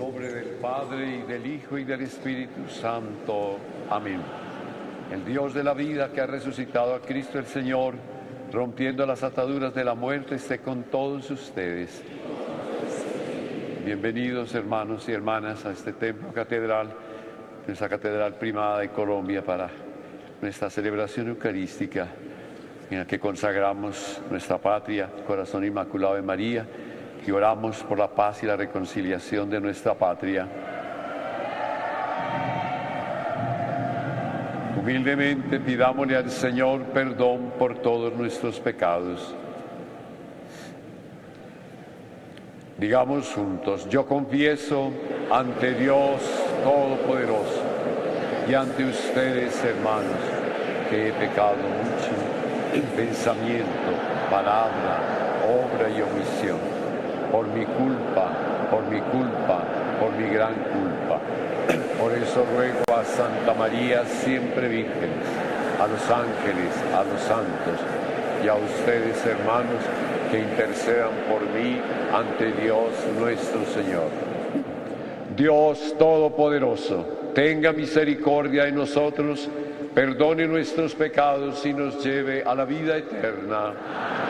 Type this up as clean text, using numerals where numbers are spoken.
nombre del Padre, y del Hijo, y del Espíritu Santo. Amén. El Dios de la vida, que ha resucitado a Cristo el Señor, rompiendo las ataduras de la muerte, esté con todos ustedes. Bienvenidos, hermanos y hermanas, a este templo catedral, nuestra catedral primada de Colombia, para nuestra celebración eucarística, en la que consagramos nuestra patria, Corazón Inmaculado de María, y oramos por la paz y la reconciliación de nuestra patria. Humildemente pidámosle al Señor perdón por todos nuestros pecados. Digamos juntos: yo confieso ante Dios Todopoderoso y ante ustedes, hermanos, que he pecado mucho en pensamiento, palabra, obra y omisión, por mi culpa, por mi gran culpa. Por eso ruego a Santa María, siempre Virgen, a los ángeles, a los santos y a ustedes, hermanos, que intercedan por mí ante Dios nuestro Señor. Dios Todopoderoso, tenga misericordia de nosotros, perdone nuestros pecados y nos lleve a la vida eterna.